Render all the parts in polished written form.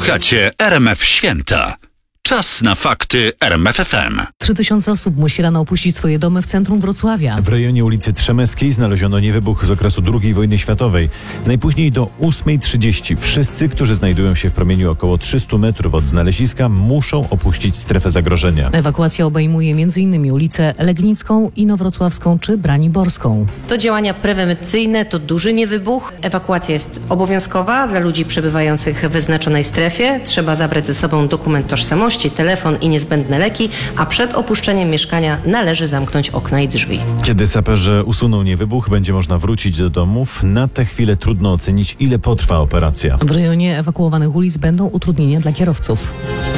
Słuchacie RMF Święta. Czas na fakty RMF FM. 3000 osób musi rano opuścić swoje domy w centrum Wrocławia. W rejonie ulicy Trzemeckiej znaleziono niewybuch z okresu II wojny światowej. Najpóźniej do 8:30 wszyscy, którzy znajdują się w promieniu około 300 metrów od znaleziska, muszą opuścić strefę zagrożenia. Ewakuacja obejmuje m.in. ulicę Legnicką, Inowrocławską czy Braniborską. To działania prewencyjne, to duży niewybuch. Ewakuacja jest obowiązkowa dla ludzi przebywających w wyznaczonej strefie. Trzeba zabrać ze sobą dokument tożsamości, telefon i niezbędne leki, a przed opuszczeniem mieszkania należy zamknąć okna i drzwi. Kiedy saperzy usuną niewybuch, będzie można wrócić do domów. Na tę chwilę trudno ocenić, ile potrwa operacja. W rejonie ewakuowanych ulic będą utrudnienia dla kierowców.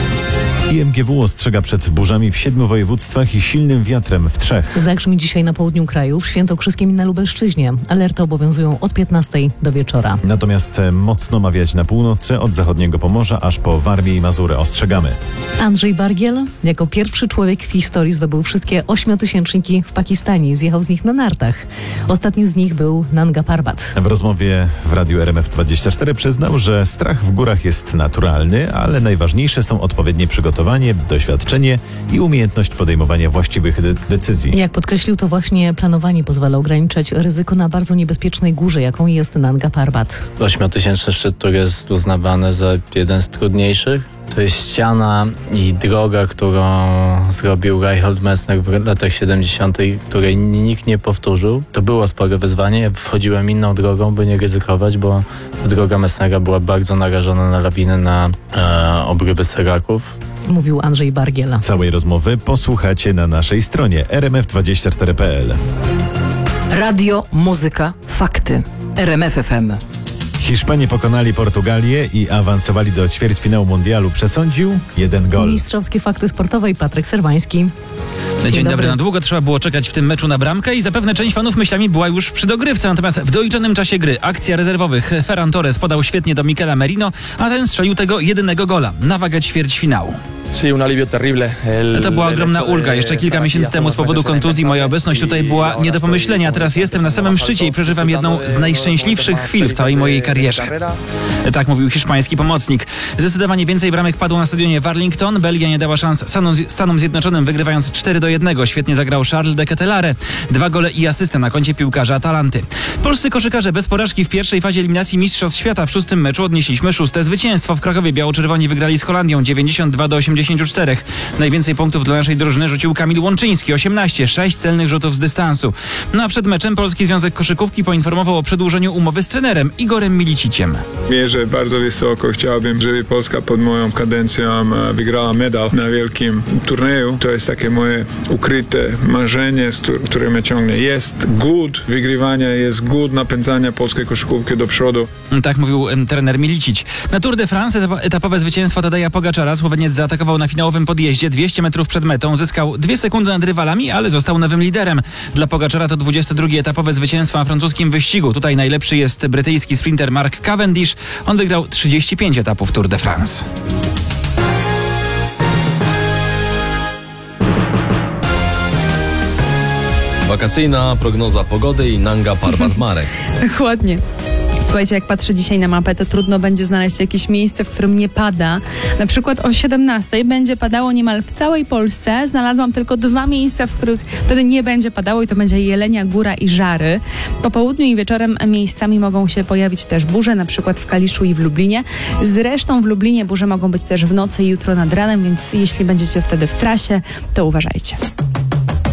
IMGW ostrzega przed burzami w 7 województwach i silnym wiatrem w 3. Zagrzmi dzisiaj na południu kraju, w Świętokrzyskiem i na Lubelszczyźnie. Alerty obowiązują od 15 do wieczora. Natomiast mocno ma wiać na północy, od zachodniego Pomorza aż po Warmię i Mazury. Ostrzegamy. Andrzej Bargiel jako pierwszy człowiek w historii zdobył wszystkie 8-tysięczniki w Pakistanie i zjechał z nich na nartach. Ostatnim z nich był Nanga Parbat. W rozmowie w radiu RMF24 przyznał, że strach w górach jest naturalny, ale najważniejsze są odpowiednie przygotowanie, doświadczenie i umiejętność podejmowania właściwych decyzji. Jak podkreślił, to właśnie planowanie pozwala ograniczać ryzyko na bardzo niebezpiecznej górze, jaką jest Nanga Parbat. 8-tysięczny szczyt, który jest uznawany za jeden z trudniejszych. To jest ściana i droga, którą zrobił Reinhold Messner w latach 70., której nikt nie powtórzył. To było spore wyzwanie. Ja wchodziłem inną drogą, by nie ryzykować, bo ta droga Messnera była bardzo narażona na lawiny, na obrywy seraków. Mówił Andrzej Bargiel. Całej rozmowy posłuchacie na naszej stronie rmf24.pl. Radio, muzyka, fakty. RMF FM. Hiszpanie pokonali Portugalię i awansowali do ćwierćfinału mundialu. Przesądził 1 gol. Mistrzowskie fakty sportowe i Patryk Serwański. Dzień dobry. Na długo trzeba było czekać w tym meczu na bramkę i zapewne część fanów myślami była już przy dogrywce. Natomiast w doliczonym czasie gry akcja rezerwowych Ferran Torres podał świetnie do Mikela Merino, a ten strzelił tego jedynego gola na wagę ćwierćfinału. To była ogromna ulga. Jeszcze kilka miesięcy temu z powodu kontuzji moja obecność tutaj była nie do pomyślenia. Teraz jestem na samym szczycie i przeżywam jedną z najszczęśliwszych chwil w całej mojej karierze. Tak mówił hiszpański pomocnik. Zdecydowanie więcej bramek padło na stadionie w Arlington. Belgia nie dała szans Stanom Zjednoczonym, wygrywając 4-1. Świetnie zagrał Charles de Ketelaere. 2 gole i asystę na koncie piłkarza Atalanty. Polscy koszykarze bez porażki w pierwszej fazie eliminacji Mistrzostw Świata. W 6. meczu odnieśliśmy 6. zwycięstwo. W Krakowie biało-czerwoni wygrali z Holandią 92-84. Najwięcej punktów dla naszej drużyny rzucił Kamil Łączyński, 18, 6 celnych rzutów z dystansu. No a przed meczem Polski Związek Koszykówki poinformował o przedłużeniu umowy z trenerem Igorem Miliciciem. Mierzę bardzo wysoko. Chciałbym, żeby Polska pod moją kadencją wygrała medal na wielkim turnieju. To jest takie moje ukryte marzenie, które mnie ciągnie. Jest głód wygrywania, jest głód napędzania polskiej koszykówki do przodu. Tak mówił trener Milicic. Na Tour de France etapowe zwycięstwo Tadeja Pogaczara. Słoweniec zaatakował na finałowym podjeździe 200 metrów przed metą. Zyskał 2 sekundy nad rywalami, ale został nowym liderem. Dla Pogaczara to 22. etapowe zwycięstwo na francuskim wyścigu. Tutaj najlepszy jest brytyjski sprinter Mark Cavendish. On wygrał 35 etapów Tour de France. Wakacyjna prognoza pogody i Nanga Parbat Marek. Dokładnie. Słuchajcie, jak patrzę dzisiaj na mapę, to trudno będzie znaleźć jakieś miejsce, w którym nie pada. Na przykład o 17 będzie padało niemal w całej Polsce. Znalazłam tylko 2 miejsca, w których wtedy nie będzie padało i to będzie Jelenia Góra i Żary. Po południu i wieczorem miejscami mogą się pojawić też burze, na przykład w Kaliszu i w Lublinie. Zresztą w Lublinie burze mogą być też w nocy i jutro nad ranem, więc jeśli będziecie wtedy w trasie, to uważajcie.